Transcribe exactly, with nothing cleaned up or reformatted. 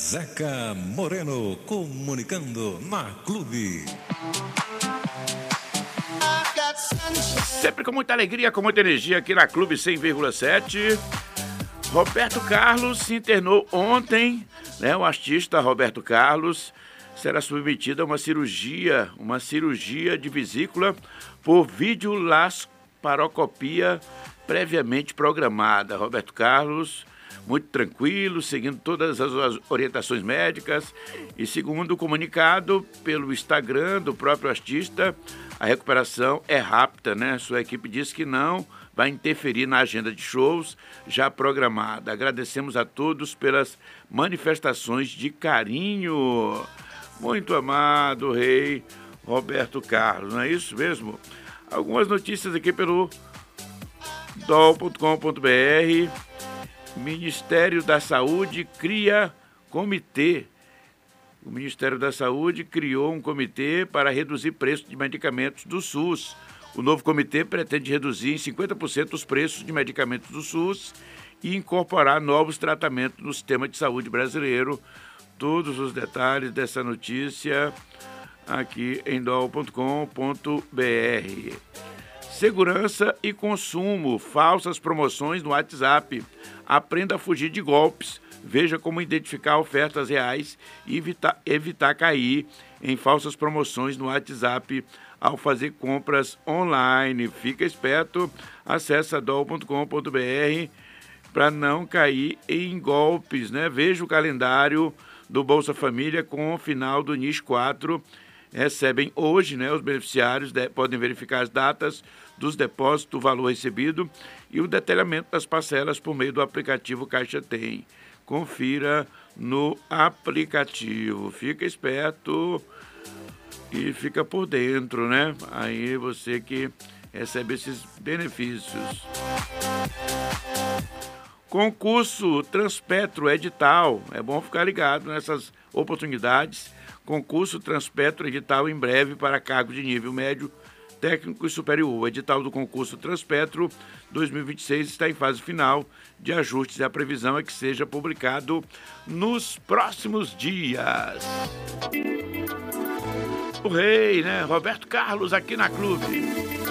Zeca Moreno comunicando na Clube. Sempre com muita alegria, com muita energia aqui na Clube cem vírgula sete. Roberto Carlos se internou ontem, né? O artista Roberto Carlos será submetido a uma cirurgia, uma cirurgia de vesícula por videolasparoscopia previamente programada. Roberto Carlos, muito tranquilo, seguindo todas as orientações médicas e, segundo o comunicado pelo Instagram do próprio artista, a recuperação é rápida, né? Sua equipe diz que não vai interferir na agenda de shows já programada. Agradecemos a todos pelas manifestações de carinho. Muito amado rei Roberto Carlos, não é isso mesmo? Algumas notícias aqui pelo D O L ponto com ponto b r. Ministério da Saúde cria comitê. O Ministério da Saúde criou um comitê para reduzir preços de medicamentos do SUS. O novo comitê pretende reduzir em cinquenta por cento os preços de medicamentos do SUS e incorporar novos tratamentos no sistema de saúde brasileiro. Todos os detalhes dessa notícia aqui em D O L ponto com ponto b r. Segurança e consumo, falsas promoções no WhatsApp. Aprenda a fugir de golpes. Veja como identificar ofertas reais e evitar, evitar cair em falsas promoções no WhatsApp ao fazer compras online. Fica esperto, acesse D O L ponto com ponto b r para não cair em golpes, né? Veja o calendário do Bolsa Família com o final do N I S quatro. Recebem hoje, né? Os beneficiários de, podem verificar as datas dos depósitos, o valor recebido e o detalhamento das parcelas por meio do aplicativo Caixa Tem. Confira no aplicativo. Fica esperto e fica por dentro, né? Aí você que recebe esses benefícios. Concurso Transpetro edital. É bom ficar ligado nessas oportunidades. Concurso Transpetro edital em breve para cargos de nível médio, técnico e superior. O edital do concurso Transpetro dois mil e vinte e seis está em fase final de ajustes e a previsão é que seja publicado nos próximos dias. O rei, né? Roberto Carlos aqui na Clube.